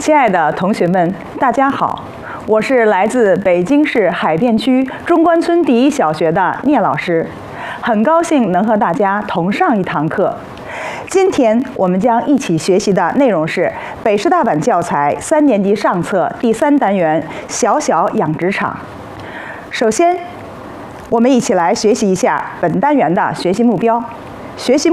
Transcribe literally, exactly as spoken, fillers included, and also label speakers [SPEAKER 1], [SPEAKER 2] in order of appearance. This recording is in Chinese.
[SPEAKER 1] 亲爱的同学们，大家好，我是来自北京市海淀区中关村第一小学的聂老师，很高兴能和大家同上一堂课。今天我们将一起学习的内容是北师大版教材三年级上册第三单元“小小养殖场”。首先，我们一起来学习一下本单元的学习目标。学习